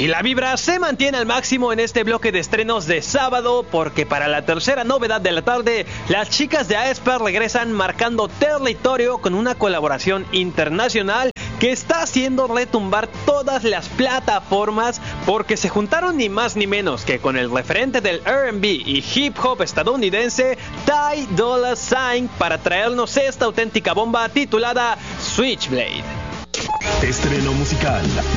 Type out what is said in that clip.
Y la vibra se mantiene al máximo en este bloque de estrenos de sábado, porque para la tercera novedad de la tarde, las chicas de aespa regresan marcando territorio con una colaboración internacional que está haciendo retumbar todas las plataformas, porque se juntaron ni más ni menos que con el referente del R&B y hip hop estadounidense Ty Dolla $ign para traernos esta auténtica bomba titulada Switchblade. Estreno musical.